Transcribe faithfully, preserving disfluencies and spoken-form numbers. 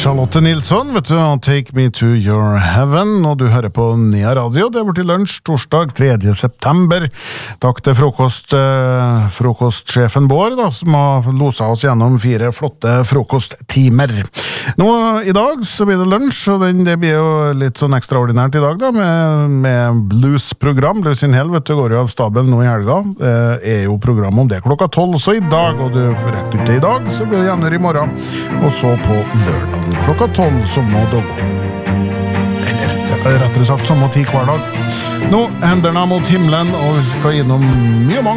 Charlotte Nilsson, vet du, Take Me to Your Heaven, og du hører på Nea Radio. Det blir til lunsj torsdag tredje september. Takk til frokost, eh, frokostsjefen Bård, da, som har loset oss gjennom fire flotte frokosttimer. Nå, i dag så blir det lunsj, og den, det blir jo litt sånn ekstraordinært i dag da, med, med blues-program. Blues in Hell, vet du, går jo av stabelen nå i helga. Det er jo program om det klokka tolv også i dag, og du får rett ut det i dag, så blir det igjen i morgen, og så på lørdag klokka tolv som må da gå. Eller rettere sagt som må ti hver dag. Nå, hendene mot himmelen, og vi skal innom mye mange